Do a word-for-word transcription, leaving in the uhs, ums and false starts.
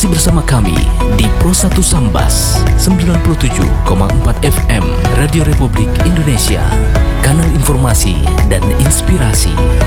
Masih bersama kami di Pro satu Sambas sembilan puluh tujuh koma empat F M Radio Republik Indonesia, kanal informasi dan inspirasi.